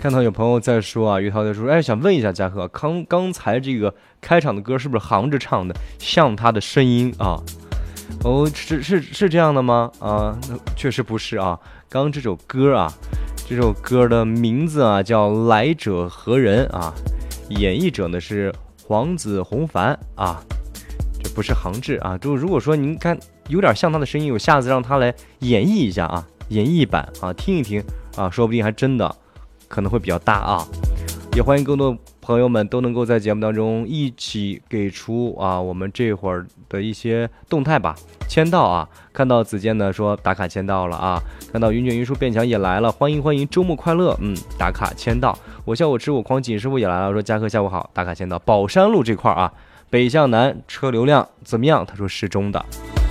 看到有朋友在说啊，于涛在说，哎，想问一下嘉禾，刚才这个开场的歌是不是行着唱的，像他的声音啊？哦，是这样的吗？啊，确实不是啊。刚这首歌啊，这首歌的名字啊叫《来者何人》啊，演绎者呢是黄子弘凡啊，这不是行制啊。就如果说您看有点像他的声音，我下次让他来演绎一下啊，演绎版啊，听一听啊，说不定还真的可能会比较搭啊。也欢迎更多朋友们都能够在节目当中一起给出啊我们这会儿的一些动态吧。签到啊，看到子健呢说打卡签到了啊，看到云卷云舒变强也来了，欢迎，周末快乐，打卡签到。我笑我吃我狂锦师傅也来了，说嘉禾下午好，打卡签到。宝山路这块啊，北向南车流量怎么样？他说适中的。